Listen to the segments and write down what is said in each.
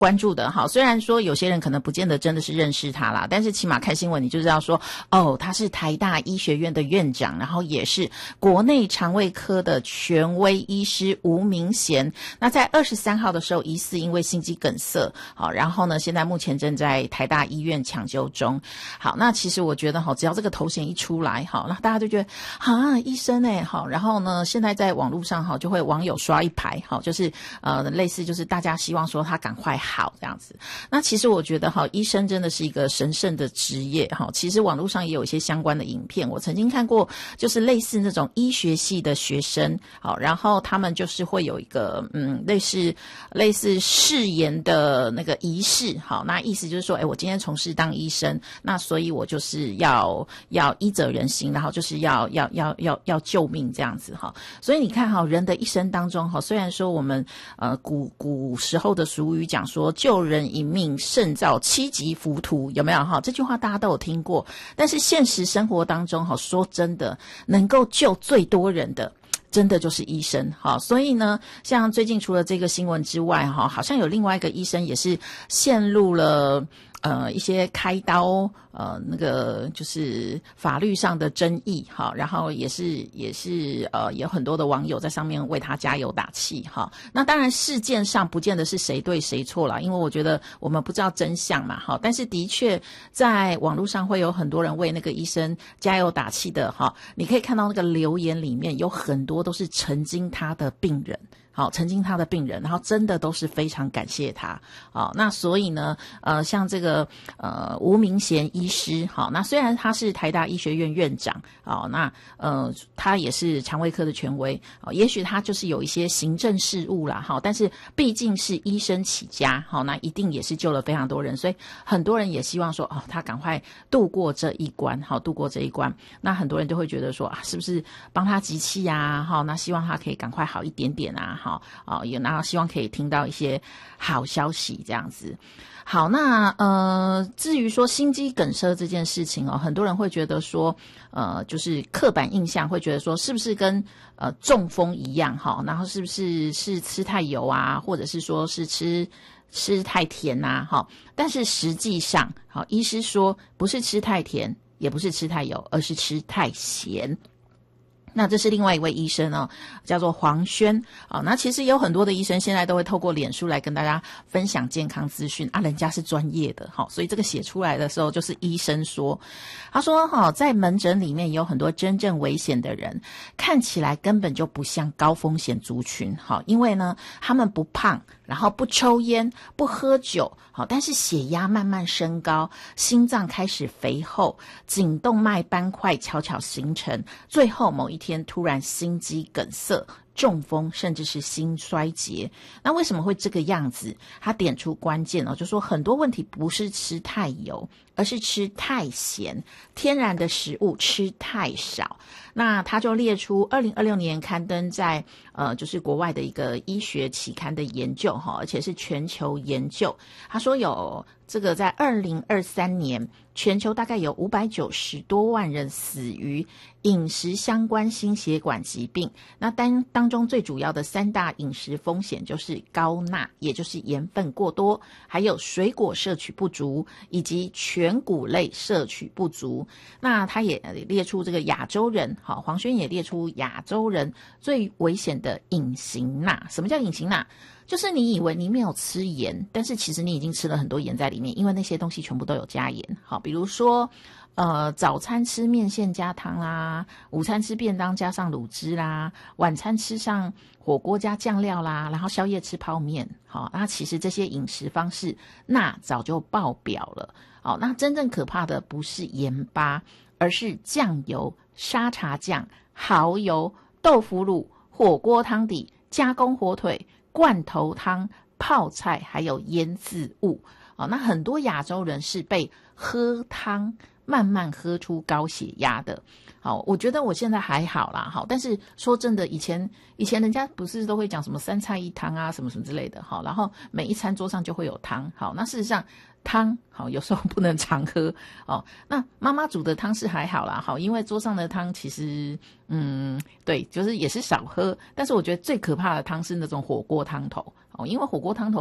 关注的。好，虽然说有些人可能不见得真的是认识他啦，但是起码看新闻你就知道说，哦，他是台大医学院的院长，然后也是国内肠胃科的权威医师吴明贤。那在23号的时候疑似因为心肌梗塞，好，然后呢现在目前正在台大医院抢救中。好，那其实我觉得只要这个头衔一出来，好，那大家就觉得医生好，然后呢现在在网络上就会网友刷一排，好，就是类似就是大家希望说他赶快好这样子。那其实我觉得医生真的是一个神圣的职业，其实网络上也有一些相关的影片，我曾经看过，就是类似那种医学系的学生，好，然后他们就是会有一个类似誓言的那个仪式，好，那意思就是说，我今天从事当医生，那所以我就是要医者仁心，然后就是要救命这样子哈。所以你看人的一生当中虽然说我们古时候的俗语讲说救人一命胜造7级浮屠，有没有这句话大家都有听过，但是现实生活当中说真的能够救最多人的真的就是医生。好，所以呢像最近除了这个新闻之外好像有另外一个医生也是陷入了一些开刀那个就是法律上的争议，好，然后也是有很多的网友在上面为他加油打气哈。那当然事件上不见得是谁对谁错啦，因为我觉得我们不知道真相嘛，好，但是的确在网络上会有很多人为那个医生加油打气的哈。你可以看到那个留言里面有很多都是曾经他的病人，好，曾经他的病人，然后真的都是非常感谢他。好，那所以呢像这个吴明贤医师，好，那虽然他是台大医学院院长，好，那他也是肠胃科的权威，也许他就是有一些行政事务啦，好，但是毕竟是医生起家，好，那一定也是救了非常多人，所以很多人也希望说他赶快度过这一关，好，度过这一关。那很多人就会觉得说是不是帮他集气啊，好，那希望他可以赶快好一点点啊，好，也然后希望可以听到一些好消息这样子。好，那至于说心肌梗塞这件事情很多人会觉得说就是刻板印象会觉得说是不是跟中风一样然后是不是吃太油啊，或者是说是吃太甜啊但是实际上医师说不是吃太甜也不是吃太油，而是吃太咸。那这是另外一位医生叫做黄轩那其实有很多的医生现在都会透过脸书来跟大家分享健康资讯人家是专业的所以这个写出来的时候就是医生说，他说在门诊里面有很多真正危险的人，看起来根本就不像高风险族群因为呢他们不胖，然后不抽烟，不喝酒但是血压慢慢升高，心脏开始肥厚，颈动脉斑块悄悄形成，最后某一天突然心肌梗塞、中风，甚至是心衰竭。那为什么会这个样子？他点出关键就说很多问题不是吃太油，而是吃太咸，天然的食物吃太少。那他就列出2026年刊登在就是国外的一个医学期刊的研究而且是全球研究。他说有这个在2023年全球大概有590多万人死于饮食相关心血管疾病。那当中最主要的3大饮食风险就是高钠，也就是盐分过多，还有水果摄取不足，以及全谷类摄取不足。那他也列出这个亚洲人，黄轩也列出亚洲人最危险的隐形钠。什么叫隐形钠？就是你以为你没有吃盐，但是其实你已经吃了很多盐在里面，因为那些东西全部都有加盐。好，比如说早餐吃面线加汤啦，午餐吃便当加上卤汁啦，晚餐吃上火锅加酱料啦，然后宵夜吃泡面。好，那其实这些饮食方式钠早就爆表了。好，那真正可怕的不是盐巴，而是酱油、沙茶酱、蚝油、豆腐乳、火锅汤底、加工火腿、罐头汤、泡菜还有腌制物。那很多亚洲人是被喝汤慢慢喝出高血压的。好，我觉得我现在还好啦，好，但是说真的，以前人家不是都会讲什么3菜1汤啊，什么什么之类的，好，然后每一餐桌上就会有汤。好，那事实上汤好有时候不能常喝那妈妈煮的汤是还好啦，好，因为桌上的汤其实对，就是也是少喝。但是我觉得最可怕的汤是那种火锅汤头因为火锅汤头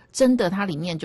真的它里面